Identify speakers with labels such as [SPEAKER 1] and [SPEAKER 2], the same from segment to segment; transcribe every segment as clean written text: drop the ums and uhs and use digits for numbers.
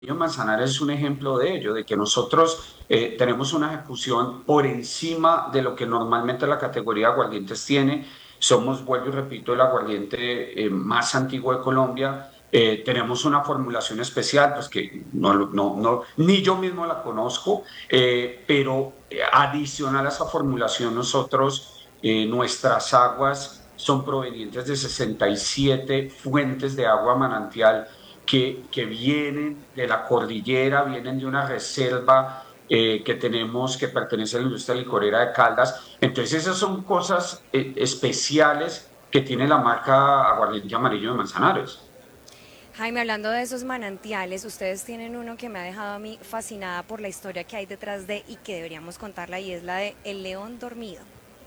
[SPEAKER 1] Manzanares es un ejemplo de ello, de que nosotros tenemos una ejecución por encima de lo que normalmente la categoría de aguardientes tiene. Somos, vuelvo y repito, el aguardiente más antiguo de Colombia. Tenemos una formulación especial, pues que ni yo mismo la conozco, pero adicional a esa formulación, nuestras aguas son provenientes de 67 fuentes de agua manantial que vienen de la cordillera, vienen de una reserva que tenemos que pertenece a la industria licorera de Caldas. Entonces esas son cosas especiales que tiene la marca Aguardiente Amarillo de Manzanares.
[SPEAKER 2] Jaime, hablando de esos manantiales, ustedes tienen uno que me ha dejado a mí fascinada por la historia que hay detrás de y que deberíamos contarla y es la de El León Dormido.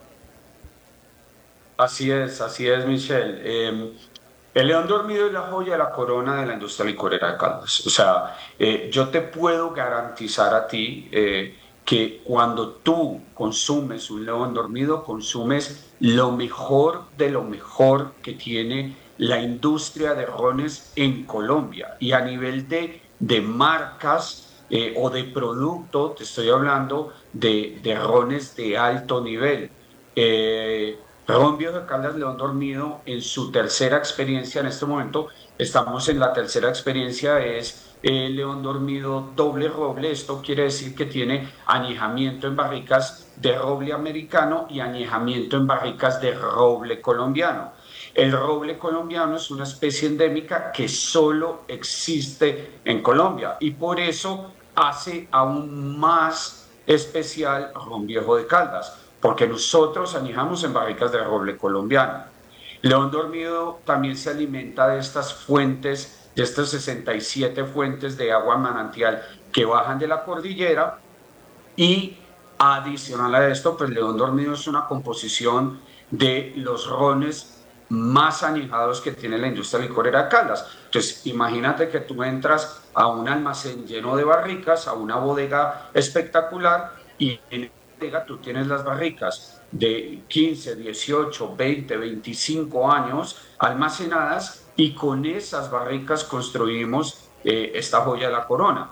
[SPEAKER 1] Así es, Michelle. El león dormido es la joya de la corona de la industria licorera de Caldas. O sea, yo te puedo garantizar a ti que cuando tú consumes un león dormido, consumes lo mejor de lo mejor que tiene la industria de rones en Colombia. Y a nivel de marcas o de producto, te estoy hablando de rones de alto nivel. Ron Viejo de Caldas León Dormido en su tercera experiencia en este momento. Estamos en la tercera experiencia, es León Dormido doble roble. Esto quiere decir que tiene añejamiento en barricas de roble americano y añejamiento en barricas de roble colombiano. El roble colombiano es una especie endémica que solo existe en Colombia y por eso hace aún más especial Ron Viejo de Caldas, porque nosotros añejamos en barricas de roble colombiano. León Dormido también se alimenta de estas fuentes, de estas 67 fuentes de agua manantial que bajan de la cordillera y adicional a esto, pues León Dormido es una composición de los rones más añejados que tiene la industria licorera de Caldas. Entonces, imagínate que tú entras a un almacén lleno de barricas, a una bodega espectacular y en la bodega tú tienes las barricas de 15, 18, 20, 25 años almacenadas y con esas barricas construimos esta joya de la corona.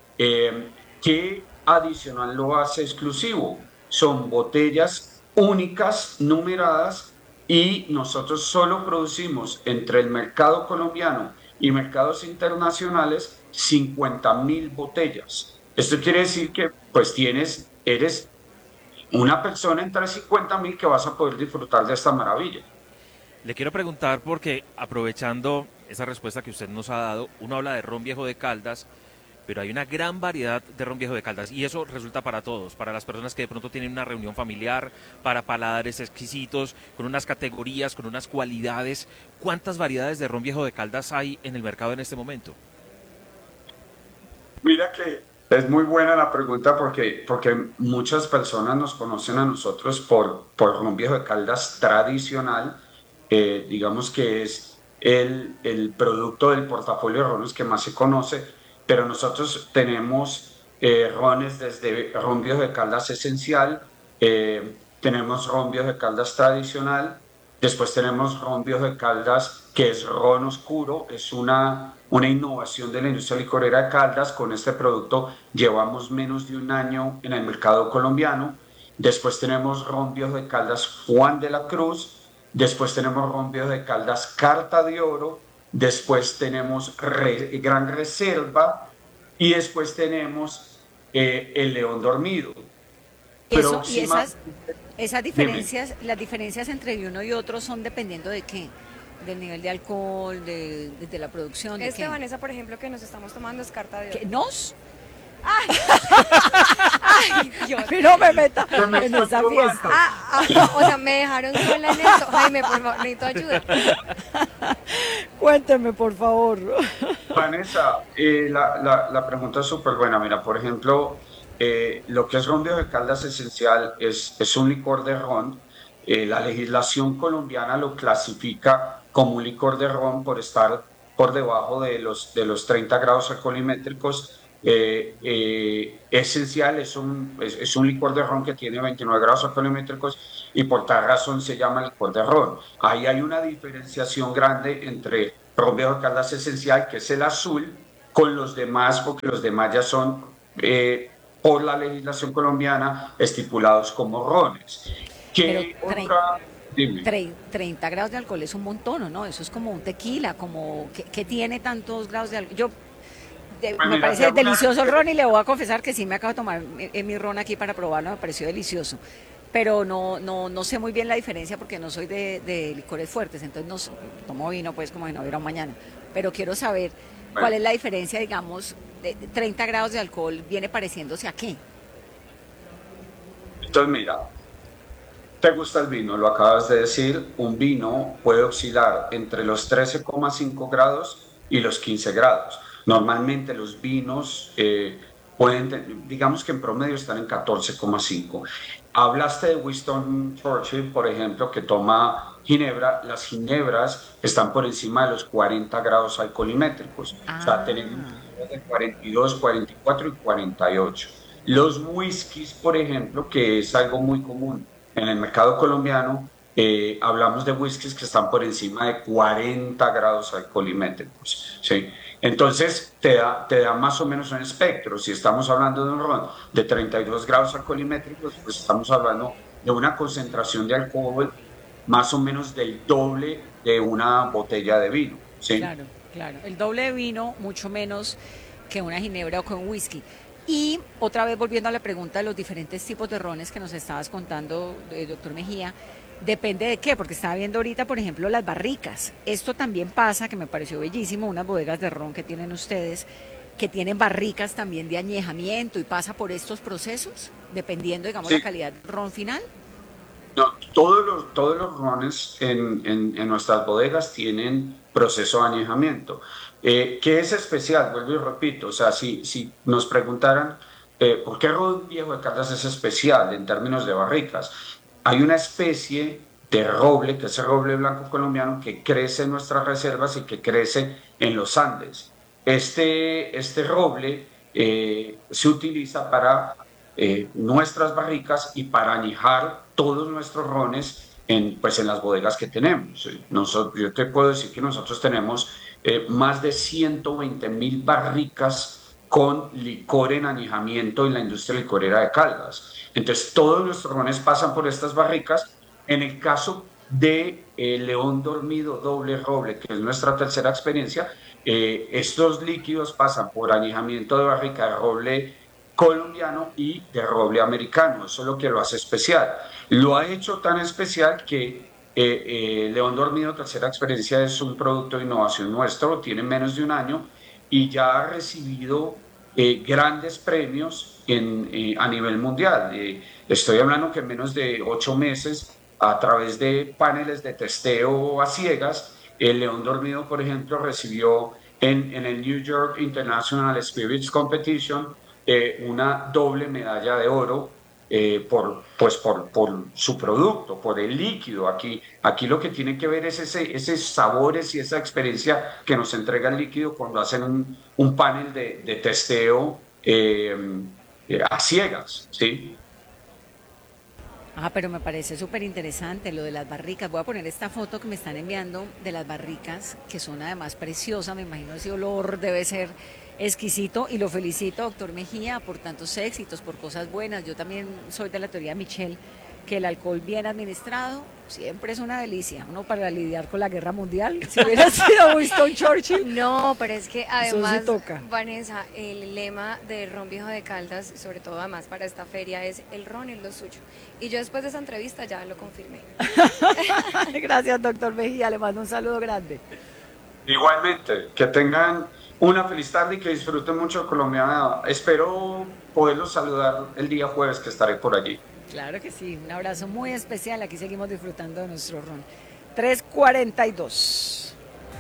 [SPEAKER 1] ¿Qué adicional lo hace exclusivo? Son botellas únicas, numeradas, y nosotros solo producimos entre el mercado colombiano y mercados internacionales 50.000 botellas. Esto quiere decir que pues eres una persona entre 50.000 que vas a poder disfrutar de esta maravilla.
[SPEAKER 3] Le quiero preguntar porque aprovechando esa respuesta que usted nos ha dado, uno habla de ron viejo de Caldas, pero hay una gran variedad de ron viejo de Caldas y eso resulta para todos, para las personas que de pronto tienen una reunión familiar, para paladares exquisitos, con unas categorías, con unas cualidades. ¿Cuántas variedades de ron viejo de Caldas hay en el mercado en este momento?
[SPEAKER 1] Mira que es muy buena la pregunta porque muchas personas nos conocen a nosotros por un viejo de Caldas tradicional, digamos que es el producto del portafolio de rones que más se conoce, pero nosotros tenemos rones desde ron viejo de Caldas esencial, tenemos ron viejo de Caldas tradicional. Después tenemos ron Viejo de Caldas, que es ron oscuro, es una innovación de la industria licorera de Caldas. Con este producto llevamos menos de un año en el mercado colombiano. Después tenemos ron Viejo de Caldas Juan de la Cruz. Después tenemos ron Viejo de Caldas Carta de Oro. Después tenemos Gran Reserva. Y después tenemos el León Dormido.
[SPEAKER 4] Eso, y
[SPEAKER 1] Próxima,
[SPEAKER 4] esas
[SPEAKER 1] dime.
[SPEAKER 4] diferencias, las diferencias entre uno y otro son dependiendo de qué, del nivel de alcohol, de la producción, de
[SPEAKER 2] Este,
[SPEAKER 4] qué.
[SPEAKER 2] Vanessa, por ejemplo, que nos estamos tomando es carta de
[SPEAKER 4] ¿Qué?
[SPEAKER 2] oro.
[SPEAKER 4] ¿Nos?
[SPEAKER 2] Ay, Dios.
[SPEAKER 4] A mí no me meta
[SPEAKER 1] ¿Qué me
[SPEAKER 4] en
[SPEAKER 1] estás
[SPEAKER 4] esa fiesta.
[SPEAKER 1] tomando?
[SPEAKER 2] O sea, me dejaron sola en esto. Jaime, por favor, necesito ayuda.
[SPEAKER 4] Cuénteme, por favor.
[SPEAKER 1] Vanessa, la pregunta es súper buena. Mira, por ejemplo, lo que es ron Viejo de Caldas esencial es un licor de ron. La legislación colombiana lo clasifica como un licor de ron por estar por debajo de los 30 grados alcoholimétricos. Esencial es un licor de ron que tiene 29 grados alcoholimétricos y por tal razón se llama licor de ron. Ahí hay una diferenciación grande entre ron Viejo de Caldas esencial, que es el azul, con los demás, porque los demás ya son, por la legislación colombiana, estipulados como rones.
[SPEAKER 4] Pero
[SPEAKER 1] ¿Qué otra? Dime.
[SPEAKER 4] 30 grados de alcohol es un montón, ¿o no? Eso es como un tequila, como que tiene tantos grados de alcohol.
[SPEAKER 1] Pues
[SPEAKER 4] Me
[SPEAKER 1] mira,
[SPEAKER 4] parece delicioso el ron y le voy a confesar que sí me acabo de tomar mi ron aquí para probarlo, me pareció delicioso. Pero no sé muy bien la diferencia porque no soy de licores fuertes, entonces tomo vino pues como si no hubiera un mañana. Pero quiero saber cuál
[SPEAKER 1] bueno,
[SPEAKER 4] es la diferencia, digamos, de 30 grados de alcohol, viene pareciéndose a qué.
[SPEAKER 1] entonces mira, ¿te gusta el vino? Lo acabas de decir, un vino puede oscilar entre los 13,5 grados y los 15 grados. Normalmente los vinos digamos que en promedio están en 14,5. Hablaste de Winston Churchill, por ejemplo, que toma ginebra. Las ginebras están por encima de los 40 grados alcoholimétricos. O sea, tenemos
[SPEAKER 4] Ah,
[SPEAKER 1] ginebras de 42, 44 y 48. Los whiskies, por ejemplo, que es algo muy común en el mercado colombiano, hablamos de whiskies que están por encima de 40 grados alcoholimétricos, ¿sí? Entonces te da más o menos un espectro. Si estamos hablando de un ron de 32 grados alcoholimétricos, pues estamos hablando de una concentración de alcohol más o menos del doble de una botella de vino, ¿sí?
[SPEAKER 4] claro, claro. El doble de vino, mucho menos que una ginebra o que un whisky. Y otra vez volviendo a la pregunta de los diferentes tipos de rones que nos estabas contando, doctor Mejía, depende de qué, porque estaba viendo ahorita, por ejemplo, las barricas. Esto también pasa, que me pareció bellísimo, unas bodegas de ron que tienen ustedes, que tienen barricas también de añejamiento y pasa por estos procesos, dependiendo, digamos, la
[SPEAKER 1] Sí,
[SPEAKER 4] calidad del ron final.
[SPEAKER 1] no, todos los rones en nuestras bodegas tienen proceso de añejamiento. ¿Qué es especial? Vuelvo y repito, o sea, si nos preguntaran por qué ron viejo de Caldas es especial en términos de barricas, hay una especie de roble, que es el roble blanco colombiano, que crece en nuestras reservas y que crece en los Andes. Este roble se utiliza para nuestras barricas y para añejar todos nuestros rones pues en las bodegas que tenemos. Yo te puedo decir que nosotros tenemos más de 120.000 barricas con licor en añejamiento en la industria licorera de Caldas. Entonces, todos nuestros rones pasan por estas barricas. En el caso de León Dormido Doble Roble, que es nuestra tercera experiencia, estos líquidos pasan por añejamiento de barrica de roble colombiano y de roble americano. Eso es lo que lo hace especial. Lo ha hecho tan especial que León Dormido, tercera experiencia, es un producto de innovación nuestro, tiene menos de un año y ya ha recibido grandes premios a nivel mundial. Estoy hablando que en menos de 8 meses, a través de paneles de testeo a ciegas, el León Dormido, por ejemplo, recibió en el New York International Spirits Competition una doble medalla de oro por su producto, por el líquido. Aquí lo que tiene que ver es ese sabores y esa experiencia que nos entrega el líquido cuando hacen un panel de testeo a ciegas, ¿sí?
[SPEAKER 4] Ah, pero me parece súper interesante lo de las barricas. Voy a poner esta foto que me están enviando de las barricas, que son además preciosas. Me imagino ese olor debe ser exquisito y lo felicito, doctor Mejía, por tantos éxitos, por cosas buenas. Yo también soy de la teoría Michel, que el alcohol bien administrado siempre es una delicia. Uno para lidiar con la guerra mundial, si hubiera sido Winston Churchill,
[SPEAKER 2] No, pero es que
[SPEAKER 4] eso sí
[SPEAKER 2] además,
[SPEAKER 4] toca.
[SPEAKER 2] Vanessa, el lema de Ron Viejo de Caldas, sobre todo además para esta feria, es el ron es lo suyo. Y yo después de esa entrevista ya lo confirmé.
[SPEAKER 4] Gracias, doctor Mejía, le mando un saludo grande.
[SPEAKER 1] Igualmente, que tengan una feliz tarde y que disfruten mucho de Colombia. Espero poderlos saludar el día jueves que estaré por allí.
[SPEAKER 4] Claro que sí, un abrazo muy especial. Aquí seguimos disfrutando de nuestro ron. 3:42.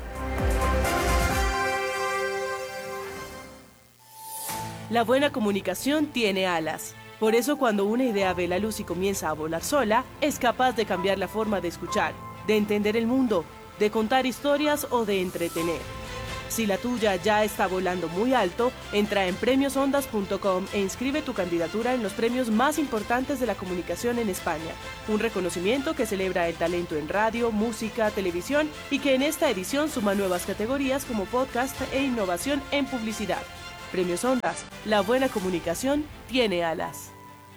[SPEAKER 5] La buena comunicación tiene alas. Por eso cuando una idea ve la luz y comienza a volar sola, es capaz de cambiar la forma de escuchar, de entender el mundo, de contar historias o de entretener. Si la tuya ya está volando muy alto, entra en premiosondas.com e inscribe tu candidatura en los premios más importantes de la comunicación en España. Un reconocimiento que celebra el talento en radio, música, televisión y que en esta edición suma nuevas categorías como podcast e innovación en publicidad. Premios Ondas, la buena comunicación tiene alas.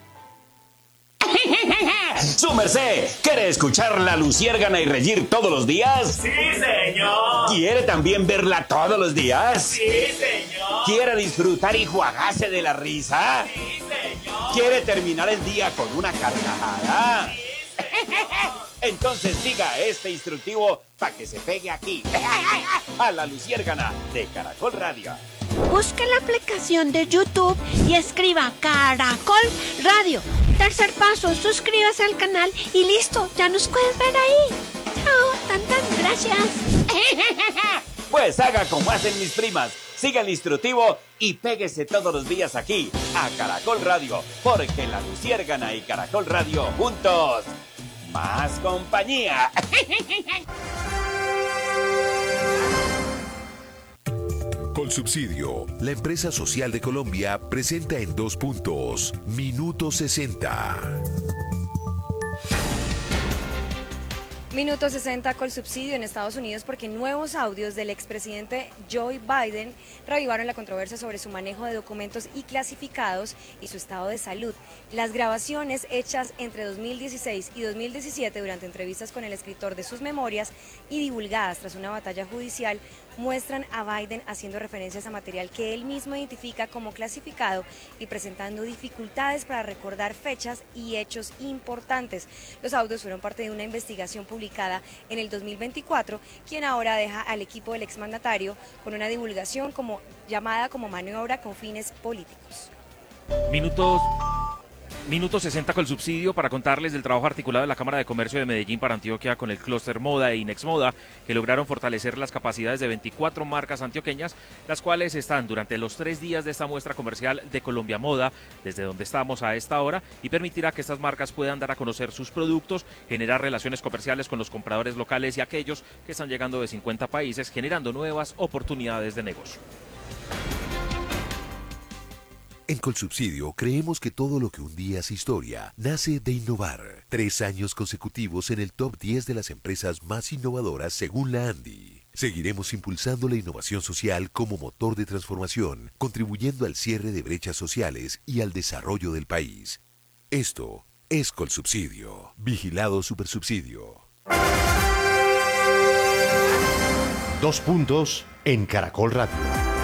[SPEAKER 6] ¡Su merced! ¿Quiere escuchar La Luciérgana y reír todos los días?
[SPEAKER 7] ¡Sí, señor!
[SPEAKER 6] ¿Quiere también verla todos los días?
[SPEAKER 7] ¡Sí, señor!
[SPEAKER 6] ¿Quiere disfrutar y juagarse de la risa?
[SPEAKER 7] ¡Sí, señor!
[SPEAKER 6] ¿Quiere terminar el día con una carcajada?
[SPEAKER 7] ¡Sí, señor!
[SPEAKER 6] Entonces siga este instructivo para que se pegue aquí, a La Luciérgana de Caracol Radio.
[SPEAKER 8] Busque la aplicación de YouTube y escriba Caracol Radio. Tercer paso, suscríbase al canal y listo, ya nos puedes ver ahí. Chao, tantas gracias.
[SPEAKER 6] Pues haga como hacen mis primas. Siga el instructivo y péguese todos los días aquí, a Caracol Radio, porque La Luciérgana y Caracol Radio juntos, más compañía.
[SPEAKER 9] Colsubsidio, la empresa social de Colombia, presenta en 2 puntos, Minuto 60.
[SPEAKER 2] Minuto 60 Colsubsidio en Estados Unidos porque nuevos audios del expresidente Joe Biden reavivaron la controversia sobre su manejo de documentos y clasificados y su estado de salud. Las grabaciones hechas entre 2016 y 2017 durante entrevistas con el escritor de sus memorias y divulgadas tras una batalla judicial muestran a Biden haciendo referencias a material que él mismo identifica como clasificado y presentando dificultades para recordar fechas y hechos importantes. Los audios fueron parte de una investigación publicada en el 2024, quien ahora deja al equipo del exmandatario con una divulgación llamada como maniobra con fines políticos.
[SPEAKER 3] Minuto 60 Colsubsidio para contarles del trabajo articulado de la Cámara de Comercio de Medellín para Antioquia con el Clúster Moda e Inex Moda, que lograron fortalecer las capacidades de 24 marcas antioqueñas, las cuales están durante los 3 días de esta muestra comercial de Colombia Moda, desde donde estamos a esta hora, y permitirá que estas marcas puedan dar a conocer sus productos, generar relaciones comerciales con los compradores locales y aquellos que están llegando de 50 países, generando nuevas oportunidades de negocio.
[SPEAKER 9] En Colsubsidio creemos que todo lo que un día hace historia nace de innovar. 3 años consecutivos en el top 10 de las empresas más innovadoras según la ANDI. Seguiremos impulsando la innovación social como motor de transformación, contribuyendo al cierre de brechas sociales y al desarrollo del país. Esto es Colsubsidio. Vigilado Supersubsidio.
[SPEAKER 10] 2 puntos en Caracol Radio.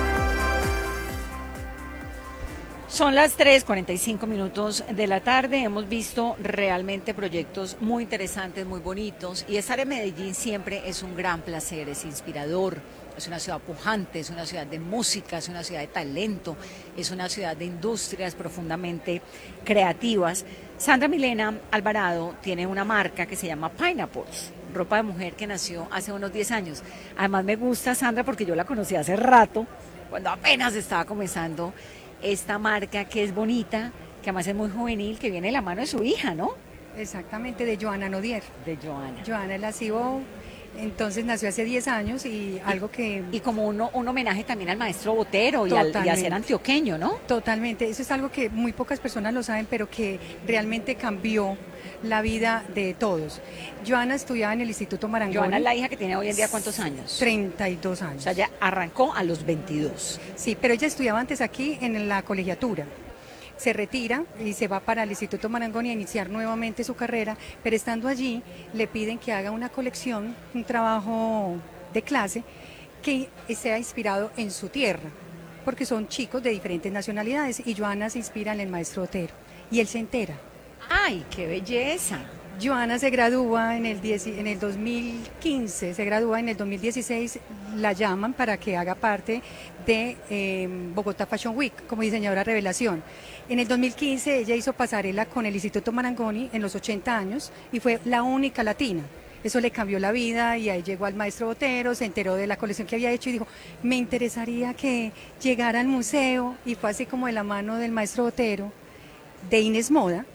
[SPEAKER 4] Son las 3:45 de la tarde. Hemos visto realmente proyectos muy interesantes, muy bonitos. Y estar en Medellín siempre es un gran placer, es inspirador. Es una ciudad pujante, es una ciudad de música, es una ciudad de talento, es una ciudad de industrias profundamente creativas. Sandra Milena Alvarado tiene una marca que se llama Pineapples, ropa de mujer que nació hace unos 10 años. Además me gusta Sandra porque yo la conocí hace rato, cuando apenas estaba comenzando esta marca que es bonita, que además es muy juvenil, que viene de la mano de su hija, ¿no?
[SPEAKER 11] Exactamente, de Joana Nodier.
[SPEAKER 4] De Joana.
[SPEAKER 11] Joana la sigo, entonces nació hace 10 años y algo que...
[SPEAKER 4] Y como un homenaje también al maestro Botero y a ser antioqueño, ¿no?
[SPEAKER 11] Totalmente, eso es algo que muy pocas personas lo saben, pero que realmente cambió la vida de todos. Joana estudiaba en el Instituto Marangoni.
[SPEAKER 4] Joana es la hija que tiene hoy en día ¿cuántos años?
[SPEAKER 11] 32 años.
[SPEAKER 4] O sea, ella arrancó a los 22.
[SPEAKER 11] Sí, pero ella estudiaba antes aquí en la colegiatura. Se retira y se va para el Instituto Marangoni a iniciar nuevamente su carrera, pero estando allí le piden que haga una colección, un trabajo de clase que sea inspirado en su tierra, porque son chicos de diferentes nacionalidades y Joana se inspira en el maestro Botero y él se entera.
[SPEAKER 4] ¡Ay, qué belleza!
[SPEAKER 11] Joana se gradúa en el 2015, se gradúa en el 2016, la llaman para que haga parte de Bogotá Fashion Week como diseñadora revelación. En el 2015 ella hizo pasarela con el Instituto Marangoni en los 80 años y fue la única latina. Eso le cambió la vida y ahí llegó al maestro Botero, se enteró de la colección que había hecho y dijo, me interesaría que llegara al museo, y fue así como de la mano del maestro Botero, de Inex Moda,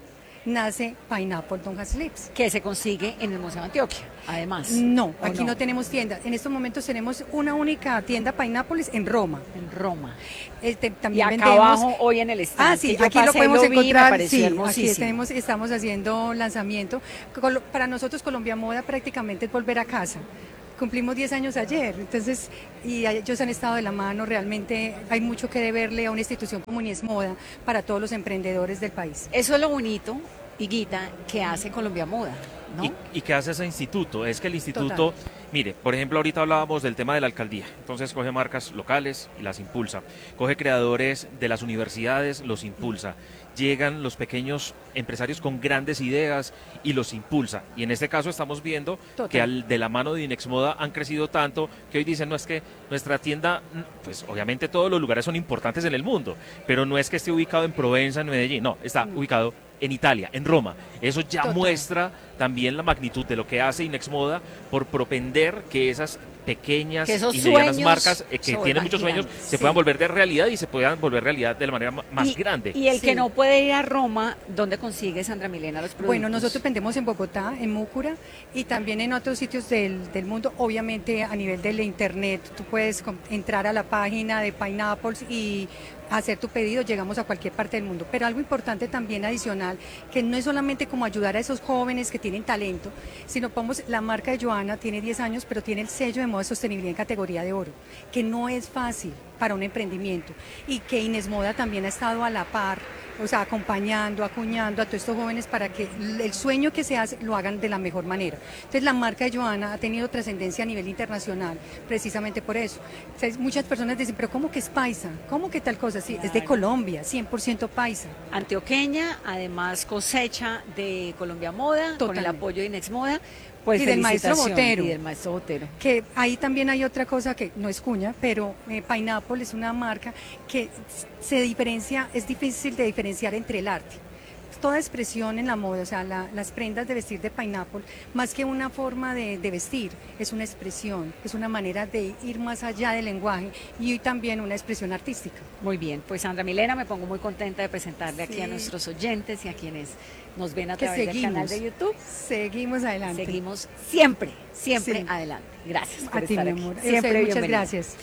[SPEAKER 11] nace Pineapple Don't Have Lips.
[SPEAKER 4] Que se consigue en el Museo de Antioquia, además.
[SPEAKER 11] No,
[SPEAKER 4] ¿O
[SPEAKER 11] aquí no tenemos tienda. En estos momentos tenemos una única tienda Pineapple en Roma.
[SPEAKER 4] En Roma.
[SPEAKER 11] También
[SPEAKER 4] y acá
[SPEAKER 11] vendemos
[SPEAKER 4] abajo, hoy en el stand.
[SPEAKER 11] Ah, sí,
[SPEAKER 4] yo
[SPEAKER 11] aquí lo
[SPEAKER 4] pasé,
[SPEAKER 11] podemos
[SPEAKER 4] vi, me
[SPEAKER 11] encontrar.
[SPEAKER 4] pareció
[SPEAKER 11] Sí,
[SPEAKER 4] hermosísimo.
[SPEAKER 11] aquí estamos haciendo lanzamiento. Para nosotros Colombia Moda prácticamente es volver a casa. Cumplimos 10 años ayer, entonces, y ellos han estado de la mano, realmente hay mucho que deberle a una institución como Nies Moda para todos los emprendedores del país.
[SPEAKER 4] Eso es lo bonito, Higuita, que hace Colombia Moda, ¿no?
[SPEAKER 3] ¿Y qué hace ese instituto? Es que el instituto, mire, por ejemplo, ahorita hablábamos del tema de la alcaldía, entonces coge marcas locales y las impulsa, coge creadores de las universidades, los impulsa, llegan los pequeños empresarios con grandes ideas y los impulsa. Y en este caso estamos viendo que de la mano de Inexmoda han crecido tanto que hoy dicen, no es que nuestra tienda, pues obviamente todos los lugares son importantes en el mundo, pero no es que esté ubicado en Provenza, en Medellín, no, está ubicado en Italia, en Roma. Eso ya muestra también la magnitud de lo que hace Inexmoda por propender que esas pequeñas y medianas marcas que tienen muchos sueños se puedan volver de realidad y se puedan volver realidad de la manera más grande.
[SPEAKER 4] Y el que no puede ir a Roma, ¿dónde consigue, Sandra Milena, los productos?
[SPEAKER 11] Bueno, nosotros vendemos en Bogotá, en Múcura y también en otros sitios del mundo. Obviamente a nivel de la internet, tú puedes entrar a la página de Pineapples y hacer tu pedido, llegamos a cualquier parte del mundo. Pero algo importante también adicional, que no es solamente como ayudar a esos jóvenes que tienen talento, sino la marca de Joana tiene 10 años, pero tiene el sello de moda de sostenibilidad en categoría de oro, que no es fácil para un emprendimiento, y que Inesmoda también ha estado a la par, o sea, acompañando, acuñando a todos estos jóvenes para que el sueño que se hace lo hagan de la mejor manera. Entonces la marca de Joana ha tenido trascendencia a nivel internacional, precisamente por eso. Entonces, muchas personas dicen, pero ¿cómo que es paisa? ¿Cómo que tal cosa? Sí, claro. Es de Colombia, 100% paisa.
[SPEAKER 4] Antioqueña, además cosecha de Colombia Moda, con el apoyo de Inexmoda. Pues
[SPEAKER 11] y del maestro Botero.
[SPEAKER 4] Y del maestro Botero.
[SPEAKER 11] Que ahí también hay otra cosa que no es cuña, pero Pineapple es una marca que se diferencia, es difícil de diferenciar entre el arte. Toda expresión en la moda, o sea, las prendas de vestir de Pineapple, más que una forma de vestir, es una expresión, es una manera de ir más allá del lenguaje y también una expresión artística.
[SPEAKER 4] Muy bien, pues Sandra Milena, me pongo muy contenta de presentarle aquí a nuestros oyentes y a quienes nos ven a través del canal de YouTube.
[SPEAKER 11] Seguimos adelante.
[SPEAKER 4] Seguimos siempre adelante. Gracias por estar aquí. Siempre
[SPEAKER 11] muchas gracias.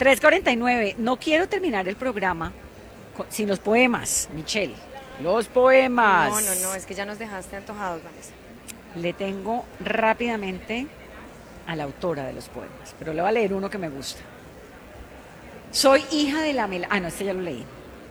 [SPEAKER 4] 3:49, no quiero terminar el programa sin los poemas, Michelle. Los poemas.
[SPEAKER 2] No, es que ya nos dejaste antojados, Vanessa.
[SPEAKER 4] Le tengo rápidamente a la autora de los poemas, pero le voy a leer uno que me gusta. Soy hija de la melena. No, este ya lo leí.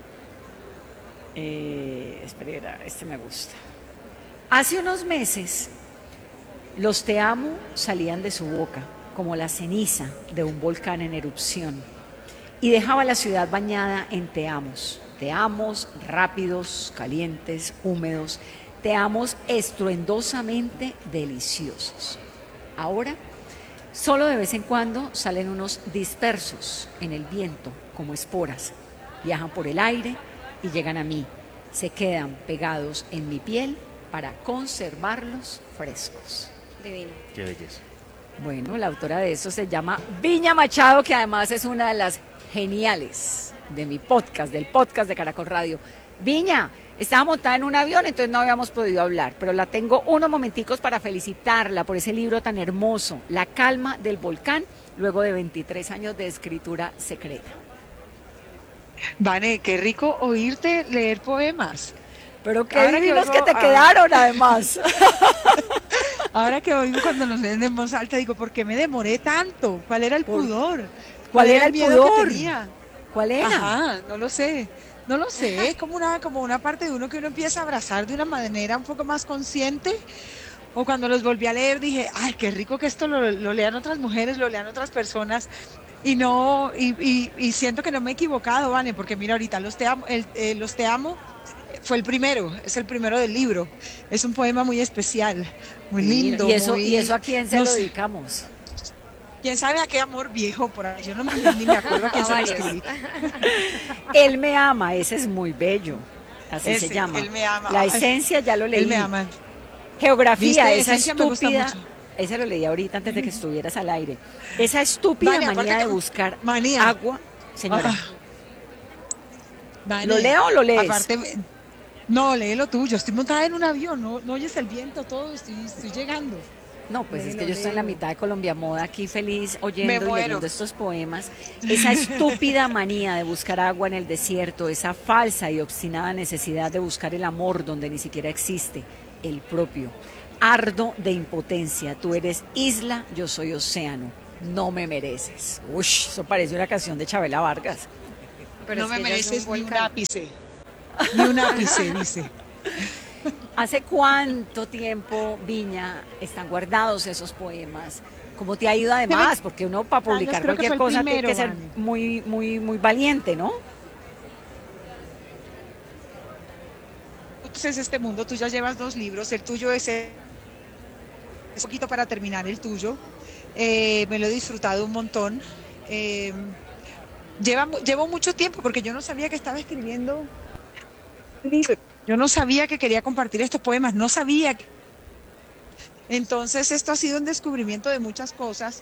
[SPEAKER 4] Espera, este me gusta. Hace unos meses, los te amo salían de su boca, como la ceniza de un volcán en erupción, y dejaba la ciudad bañada en te amos. Te amos rápidos, calientes, húmedos, te amos estruendosamente deliciosos. Ahora, solo de vez en cuando salen unos dispersos en el viento como esporas, viajan por el aire y llegan a mí, se quedan pegados en mi piel para conservarlos frescos.
[SPEAKER 2] Divino.
[SPEAKER 3] Qué belleza.
[SPEAKER 4] Bueno, la autora de eso se llama Viña Machado, que además es una de las geniales de mi podcast, del podcast de Caracol Radio. Viña, estaba montada en un avión, entonces no habíamos podido hablar, pero la tengo unos momenticos para felicitarla por ese libro tan hermoso, La calma del volcán, luego de 23 años de escritura secreta.
[SPEAKER 12] Vane, qué rico oírte leer poemas.
[SPEAKER 4] Pero qué divinos que te quedaron, además.
[SPEAKER 12] Ahora que oigo cuando nos leen en voz alta, digo, ¿por qué me demoré tanto? ¿Cuál era el pudor?
[SPEAKER 4] ¿Cuál era el
[SPEAKER 12] miedo
[SPEAKER 4] pudor?
[SPEAKER 12] que tenía?
[SPEAKER 4] ¿Cuál era?
[SPEAKER 12] Ajá, no lo sé, es como una parte de uno que uno empieza a abrazar de una manera un poco más consciente. O cuando los volví a leer dije, ay, qué rico que esto lo lean otras mujeres, lo lean otras personas. Y siento que no me he equivocado, Vane, porque mira, ahorita Los te amo fue el primero, es el primero del libro. Es un poema muy especial, muy lindo.
[SPEAKER 4] ¿Y eso a quién se lo dedicamos?
[SPEAKER 12] ¿Quién sabe a qué amor viejo por ahí? Yo no ni me acuerdo a quién se lo escribí.
[SPEAKER 4] Él me ama, ese es muy bello. Así se llama.
[SPEAKER 12] Él me ama.
[SPEAKER 4] La esencia ya lo leí.
[SPEAKER 12] Él me ama.
[SPEAKER 4] Geografía, esa
[SPEAKER 12] esencia
[SPEAKER 4] estúpida. Ese lo leí ahorita antes de que estuvieras al aire. Esa estúpida manía de buscar agua. Señora.
[SPEAKER 12] Vale.
[SPEAKER 4] ¿Lo leo o lo lees?
[SPEAKER 12] Aparte, No, lee lo tuyo. Estoy montada en un avión, no oyes el viento, todo, estoy llegando.
[SPEAKER 4] No, pues es
[SPEAKER 12] Léelo,
[SPEAKER 4] que yo estoy en la
[SPEAKER 12] léelo.
[SPEAKER 4] mitad de Colombia Moda aquí feliz
[SPEAKER 12] Me
[SPEAKER 4] oyendo y
[SPEAKER 12] muero.
[SPEAKER 4] leyendo estos poemas. Esa estúpida manía de buscar agua en el desierto, esa falsa y obstinada necesidad de buscar el amor donde ni siquiera existe, el propio. Ardo de impotencia, tú eres isla, yo soy océano, no me mereces. Uy, eso parece una canción de Chabela Vargas.
[SPEAKER 2] Pero
[SPEAKER 12] no
[SPEAKER 2] es
[SPEAKER 12] me
[SPEAKER 2] que ella es
[SPEAKER 12] mereces
[SPEAKER 2] un
[SPEAKER 12] ni un
[SPEAKER 2] volcán.
[SPEAKER 12] ápice. Ni un ápice, dice.
[SPEAKER 4] ¿Hace cuánto tiempo, Viña, están guardados esos poemas? ¿Cómo te ha ido además? Porque uno para publicar
[SPEAKER 12] creo que
[SPEAKER 4] cualquier
[SPEAKER 12] fue el
[SPEAKER 4] cosa tiene
[SPEAKER 12] primero,
[SPEAKER 4] que ser
[SPEAKER 12] Vane.
[SPEAKER 4] muy valiente, ¿no?
[SPEAKER 12] Entonces, este mundo, tú ya llevas 2 libros, el tuyo es poquito para terminar el tuyo. Me lo he disfrutado un montón. Llevo mucho tiempo porque yo no sabía que estaba escribiendo un libro. Yo no sabía que quería compartir estos poemas, no sabía. Entonces, esto ha sido un descubrimiento de muchas cosas.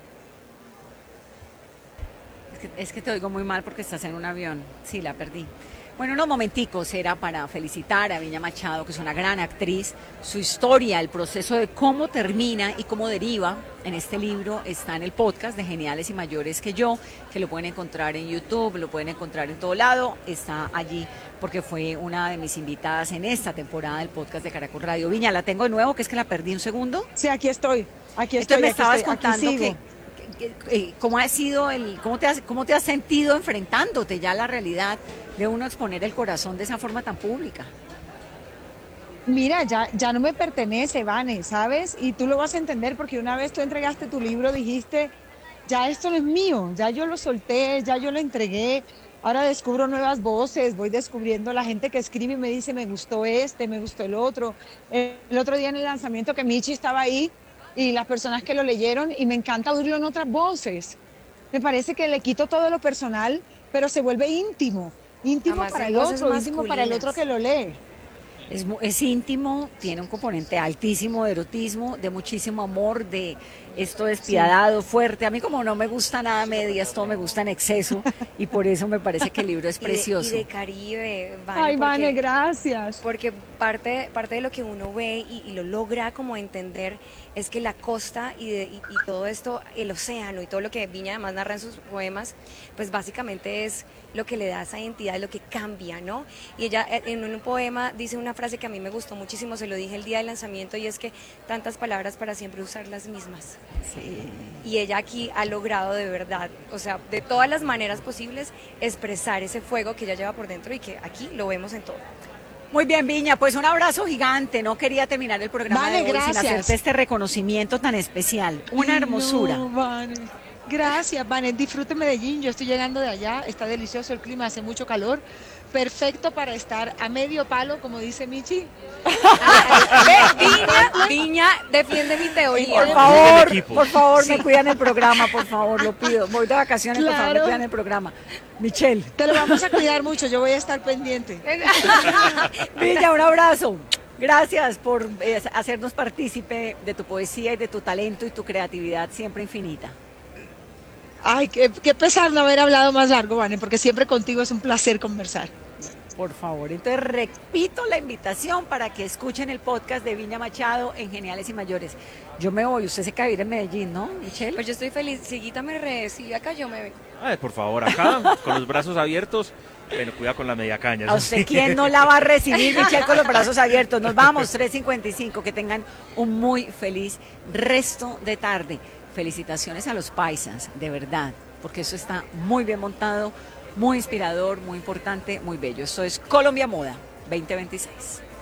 [SPEAKER 4] Es que te oigo muy mal porque estás en un avión. Sí, la perdí. Bueno, unos momenticos era para felicitar a Viña Machado, que es una gran actriz. Su historia, el proceso de cómo termina y cómo deriva en este libro está en el podcast de Geniales y Mayores que Yo, que lo pueden encontrar en YouTube, lo pueden encontrar en todo lado. Está allí porque fue una de mis invitadas en esta temporada del podcast de Caracol Radio. Viña, ¿la tengo de nuevo? Que es que la perdí un segundo.
[SPEAKER 12] Sí, aquí estoy.
[SPEAKER 4] Entonces me estabas
[SPEAKER 12] aquí
[SPEAKER 4] contando
[SPEAKER 12] sigo.
[SPEAKER 4] cómo ha sido cómo te has sentido enfrentándote ya a la realidad de uno exponer el corazón de esa forma tan pública.
[SPEAKER 12] Mira, ya no me pertenece, Vane, ¿sabes? Y tú lo vas a entender porque una vez tú entregaste tu libro, dijiste, ya esto no es mío, ya yo lo solté, ya yo lo entregué, ahora descubro nuevas voces, voy descubriendo la gente que escribe y me dice, me gustó este, me gustó el otro. El otro día en el lanzamiento que Michi estaba ahí y las personas que lo leyeron y me encanta oírlo en otras voces. Me parece que le quito todo lo personal, pero se vuelve íntimo
[SPEAKER 2] Además,
[SPEAKER 12] para
[SPEAKER 2] en
[SPEAKER 12] el
[SPEAKER 2] voces
[SPEAKER 12] otro, íntimo para el otro
[SPEAKER 2] masculinas.
[SPEAKER 12] que lo lee.
[SPEAKER 4] Es íntimo, tiene un componente altísimo de erotismo, de muchísimo amor, de esto despiadado, fuerte. A mí como no me gusta nada a medias, todo me gusta en exceso y por eso me parece que el libro es precioso.
[SPEAKER 2] Y de Caribe, Vane,
[SPEAKER 12] Ay, Vane,
[SPEAKER 2] porque-
[SPEAKER 12] gracias.
[SPEAKER 2] Porque parte de lo que uno ve y lo logra como entender es que la costa y todo esto, el océano y todo lo que Viña además narra en sus poemas, pues básicamente es lo que le da esa identidad, lo que cambia, ¿no? Y ella en un poema dice una frase que a mí me gustó muchísimo, se lo dije el día del lanzamiento, y es que tantas palabras para siempre usar las mismas. Y ella aquí ha logrado de verdad, o sea, de todas las maneras posibles, expresar ese fuego que ella lleva por dentro y que aquí lo vemos en todo.
[SPEAKER 4] Muy bien, Viña, pues un abrazo gigante. No quería terminar el programa
[SPEAKER 12] Vale,
[SPEAKER 4] de hoy sin
[SPEAKER 12] gracias.
[SPEAKER 4] hacerte este reconocimiento tan especial. Una hermosura.
[SPEAKER 12] No, Vane. Gracias, Vane. Disfrute Medellín. Yo estoy llegando de allá. Está delicioso el clima, hace mucho calor. Perfecto para estar a medio palo, como dice Michi.
[SPEAKER 2] Viña defiende mi teoría.
[SPEAKER 4] Por favor, me cuidan el programa, por favor, lo pido. Voy de vacaciones, por favor, me
[SPEAKER 12] Claro.
[SPEAKER 4] cuidan el programa. Michelle.
[SPEAKER 12] Te lo vamos a cuidar mucho. Yo voy a estar pendiente.
[SPEAKER 4] Viña, un abrazo. Gracias por hacernos partícipe de tu poesía y de tu talento y tu creatividad siempre infinita.
[SPEAKER 12] Ay, qué pesar no haber hablado más largo, Vane, porque siempre contigo es un placer conversar.
[SPEAKER 4] Por favor, entonces repito la invitación para que escuchen el podcast de Viña Machado en Geniales y Mayores. Yo me voy, usted se queda a vivir en Medellín, ¿no, Michelle?
[SPEAKER 2] Pues yo estoy feliz, si Guita me recibe acá, yo me vengo.
[SPEAKER 3] Ay, por favor, acá, con los brazos abiertos. Bueno, cuida con la media caña.
[SPEAKER 4] ¿A usted quién no la va a recibir, Michelle, con los brazos abiertos? Nos vamos, 3:55, que tengan un muy feliz resto de tarde. Felicitaciones a los paisas, de verdad, porque eso está muy bien montado, muy inspirador, muy importante, muy bello. Esto es Colombia Moda 2026.